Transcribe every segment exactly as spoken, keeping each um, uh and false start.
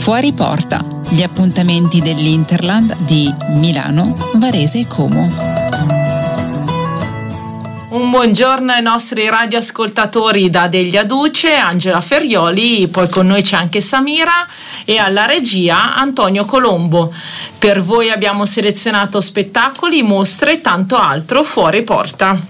Fuori porta, gli appuntamenti dell'Interland di Milano, Varese e Como. Un buongiorno ai nostri radioascoltatori da Degli Aduce, Angela Ferrioli, poi con noi c'è anche Samira e alla regia Antonio Colombo. Per voi abbiamo selezionato spettacoli, mostre e tanto altro fuori porta.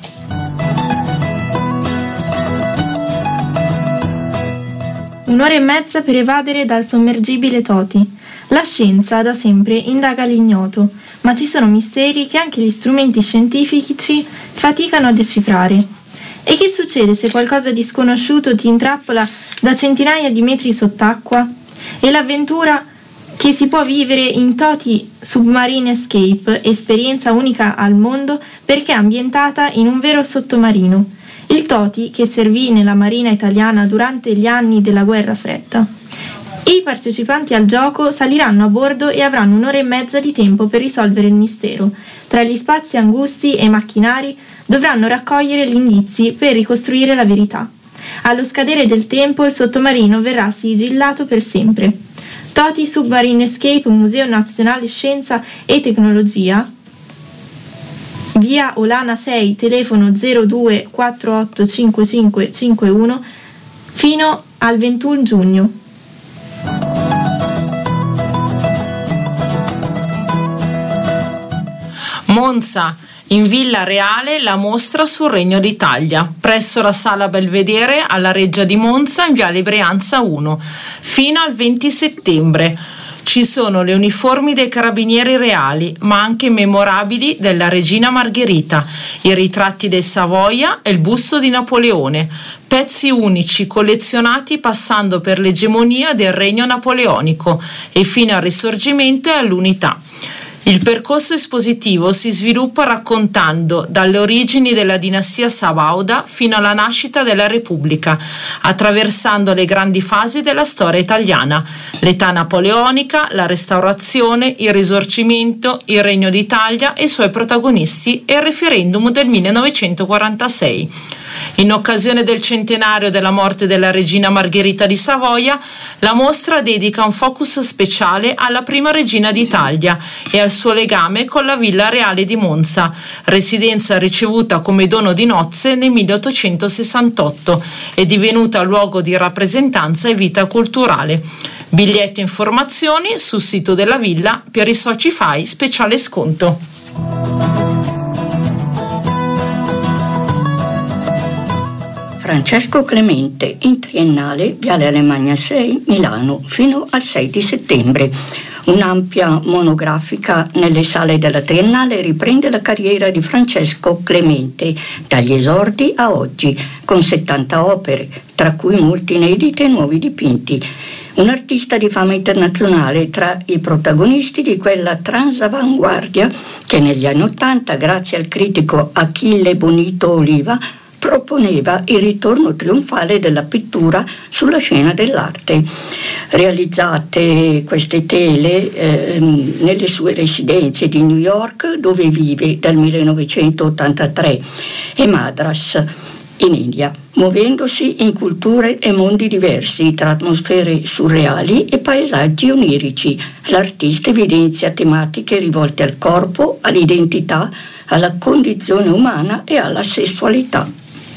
Un'ora e mezza per evadere dal sommergibile Toti. La scienza da sempre indaga l'ignoto, ma ci sono misteri che anche gli strumenti scientifici faticano a decifrare. E che succede se qualcosa di sconosciuto ti intrappola da centinaia di metri sott'acqua? E l'avventura che si può vivere in Toti Submarine Escape, esperienza unica al mondo perché ambientata in un vero sottomarino. Il Toti che servì nella Marina italiana durante gli anni della Guerra Fredda. I partecipanti al gioco saliranno a bordo e avranno un'ora e mezza di tempo per risolvere il mistero. Tra gli spazi angusti e macchinari dovranno raccogliere gli indizi per ricostruire la verità. Allo scadere del tempo il sottomarino verrà sigillato per sempre. Toti Submarine Escape, Museo Nazionale Scienza e Tecnologia, via Olana sei, telefono zero due quattro otto cinque cinque cinque uno, fino al ventuno giugno. Monza, in Villa Reale, la mostra sul Regno d'Italia, presso la Sala Belvedere alla Reggia di Monza in Viale Brianza uno, fino al venti settembre. Ci sono le uniformi dei carabinieri reali, ma anche memorabili della regina Margherita, i ritratti del Savoia e il busto di Napoleone, pezzi unici collezionati passando per l'egemonia del regno napoleonico e fino al Risorgimento e all'Unità. Il percorso espositivo si sviluppa raccontando dalle origini della dinastia Sabauda fino alla nascita della Repubblica, attraversando le grandi fasi della storia italiana, l'età napoleonica, la restaurazione, il Risorgimento, il Regno d'Italia e i suoi protagonisti e il referendum del millenovecentoquarantasei. In occasione del centenario della morte della regina Margherita di Savoia, la mostra dedica un focus speciale alla prima regina d'Italia e al suo legame con la Villa Reale di Monza, residenza ricevuta come dono di nozze nel milleottocentosessantotto e divenuta luogo di rappresentanza e vita culturale. Biglietti e informazioni sul sito della villa, per i soci F A I speciale sconto. Francesco Clemente, in Triennale, Viale Alemagna sei, Milano, fino al sei di settembre. Un'ampia monografica nelle sale della Triennale riprende la carriera di Francesco Clemente, dagli esordi a oggi, con settanta opere, tra cui molti inediti e nuovi dipinti. Un artista di fama internazionale tra i protagonisti di quella transavanguardia che negli anni Ottanta, grazie al critico Achille Bonito Oliva, proponeva il ritorno trionfale della pittura sulla scena dell'arte. Realizzate queste tele eh, nelle sue residenze di New York, dove vive dal millenovecentottantatré, e Madras, in India, muovendosi in culture e mondi diversi tra atmosfere surreali e paesaggi onirici. L'artista evidenzia tematiche rivolte al corpo, all'identità, alla condizione umana e alla sessualità.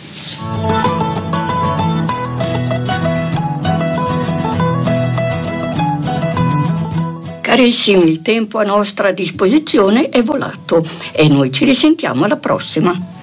Carissimi, il tempo a nostra disposizione è volato e noi ci risentiamo alla prossima.